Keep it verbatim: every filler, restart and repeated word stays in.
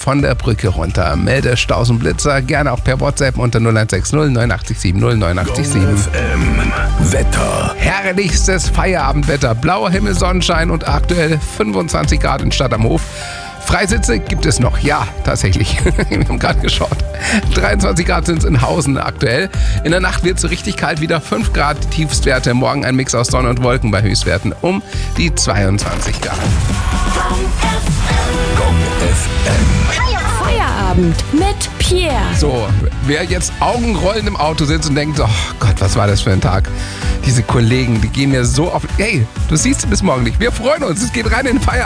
von der Brücke runter. Melde Staus und Blitzer gerne auch per WhatsApp unter null eins sechs null neun acht sieben null neun acht sieben. F M Wetter. Herrlichstes Feierabendwetter. Blauer Himmel, Sonnenschein und aktuell fünfundzwanzig Grad in Stadt am Hof. Freisitze gibt es noch, ja, tatsächlich. Wir haben gerade geschaut. dreiundzwanzig Grad sind es in Hausen aktuell. In der Nacht wird es so richtig kalt, wieder fünf Grad Tiefstwerte. Morgen ein Mix aus Sonne und Wolken bei Höchstwerten um die zweiundzwanzig Grad. Gong F M. Feierabend mit Pierre. So, wer jetzt augenrollend im Auto sitzt und denkt, oh Gott, was war das für ein Tag? Diese Kollegen, die gehen mir so auf... Hey, du siehst bis morgen nicht. Wir freuen uns, es geht rein in den Feierabend.